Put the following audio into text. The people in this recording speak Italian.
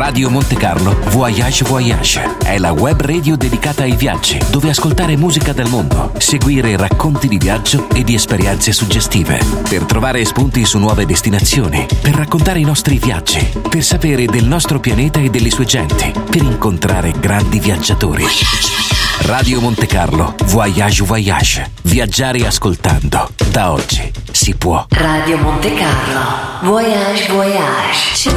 Radio Monte Carlo Voyage Voyage è la web radio dedicata ai viaggi, dove ascoltare musica del mondo, seguire racconti di viaggio e di esperienze suggestive, per trovare spunti su nuove destinazioni, per raccontare i nostri viaggi, per sapere del nostro pianeta e delle sue genti, per incontrare grandi viaggiatori. Radio Monte Carlo Voyage Voyage. Viaggiare ascoltando. Da oggi si può. Radio Monte Carlo Voyage Voyage.